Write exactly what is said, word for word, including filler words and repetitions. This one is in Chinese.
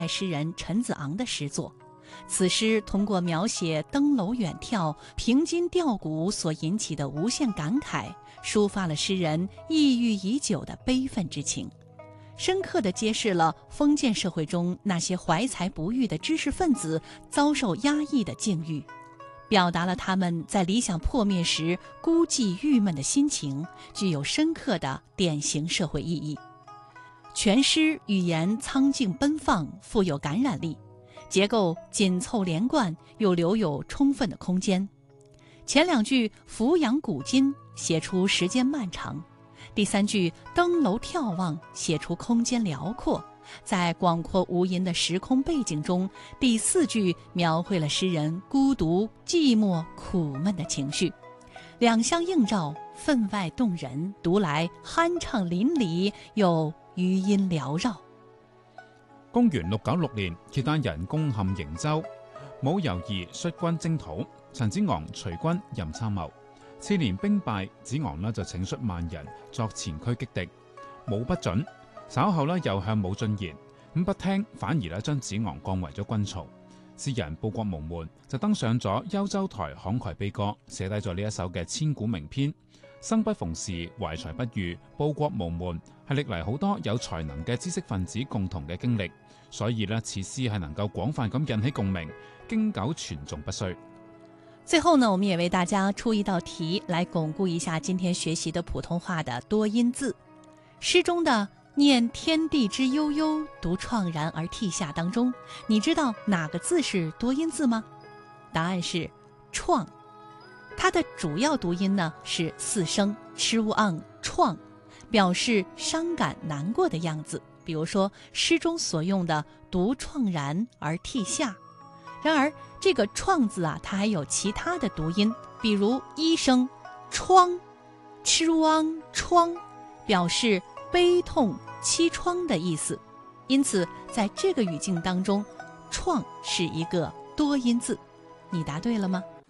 诗人陈子昂的诗作。此诗通过描写登楼远眺、平津吊谷所引起的无限感慨，抒发了诗人抑郁已久的悲愤之情，深刻地揭示了封建社会中那些怀才不遇的知识分子遭受压抑的境遇，表达了他们在理想破灭时孤寂郁闷的心情，具有深刻的典型社会意义。全诗语言苍劲奔放，富有感染力，结构紧凑连贯，又留有充分的空间。前两句俯仰古今，写出时间漫长；第三句登楼眺望，写出空间辽阔。在广阔无垠的时空背景中，第四句描绘了诗人孤独、寂寞、苦闷的情绪，两相映照，分外动人，读来酣畅淋漓，又余音缭繞。 公元六九六年，契丹人攻陷瀛州，冇猶豫率軍征討，陳子昂隨軍任參謀。次年兵敗，子昂呢就請率萬人作前驅擊敵，武不准。稍後呢又向武進言，咁不聽，反而呢將子昂降為咗軍曹。詩人報國無門，就登上咗幽州台慷慨悲歌，寫低咗呢一首嘅千古名篇。生不逢時，懷才不遇，報國無門，係歷嚟好多有才能嘅知識分子共同嘅經歷。所以呢，此詩係能夠廣泛咁引起共鳴，經久傳頌不衰。 最後呢，我們也為大家出一道題，來鞏固一下今天學習的普通話的多音字。詩中的念天地之悠悠，獨愴然而涕下當中，你知道哪個字是多音字嗎？答案是愴。它的主要讀音呢是四聲 ch u ang 愴，表示傷感難過的樣子。比如說詩中所用的獨愴然而涕下。然而這個愴字啊，它還有其他的讀音，比如一聲瘡 ch u ang 瘡，表示悲痛凄愴的意思。因此在這個語境當中，愴是一個多音字。你答對了嗎？